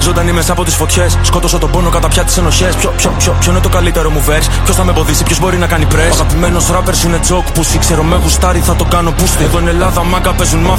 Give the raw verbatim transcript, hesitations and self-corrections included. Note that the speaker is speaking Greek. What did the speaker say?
Ζωντανή μέσα από τις φωτιές. Σκότωσα τον πόνο κατά πια τις ενοχές. Ποιο, ποιο, ποιο, ποιο είναι το καλύτερο μου verse? Ποιος θα με εμποδίσει, ποιος μπορεί να κάνει press? Ο αγαπημένος rappers είναι joke pussy. Ξέρω με γουστάρι, θα το κάνω boosting. Εδώ είναι Ελλάδα, μάγκα παίζουν μάφια.